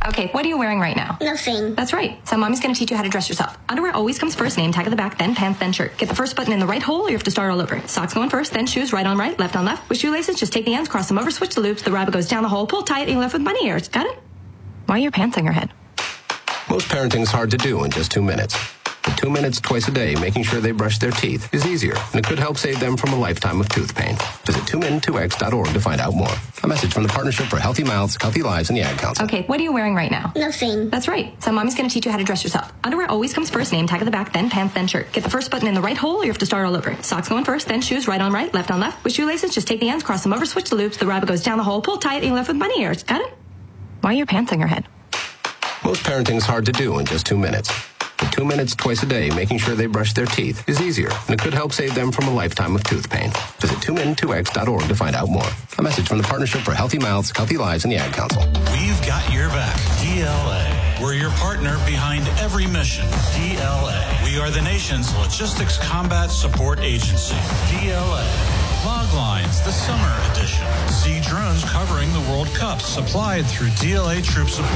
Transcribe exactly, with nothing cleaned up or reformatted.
Okay, what are you wearing right now? Nothing. That's right. So mommy's going to teach you how to dress yourself. Underwear always comes first, name tag at the back, then pants, then shirt. Get the first button in the right hole or you have to start all over. Socks going first, then shoes, right on right, left on left. With shoelaces, just take the ends, cross them over, switch the loops. The rabbit goes down the hole, pull tight, and you're left with bunny ears. Got it? Why are your pants on your head? Most parenting's hard to do in just two minutes. But two minutes twice a day making sure they brush their teeth is easier, and it could help save them from a lifetime of tooth pain. Visit two min two x dot org to find out more. A message from the Partnership for Healthy Mouths, Healthy Lives, and the Ad Council. Okay, what are you wearing right now? Nothing. That's right. So mommy's going to teach you how to dress yourself. Underwear always comes first, name tag at the back, then pants, then shirt. Get the first button in the right hole or you have to start all over. Socks going first, then shoes, right on right, left on left. With shoelaces, just take the ends, cross them over, switch the loops. The rabbit goes down the hole, pull tight, and you're left with bunny ears. Got it? Why are your pants on your head? Most parenting's hard to do in just two minutes. But two minutes twice a day making sure they brush their teeth is easier, and it could help save them from a lifetime of tooth pain. Visit two min two x dot org to find out more. A message from the Partnership for Healthy Mouths, Healthy Lives, and the Ad Council. We've got your back. D L A. We're your partner behind every mission. D L A. We are the nation's logistics combat support agency. D L A. Loglines, the summer edition. See drones covering the World Cup, supplied through D L A Troop Support.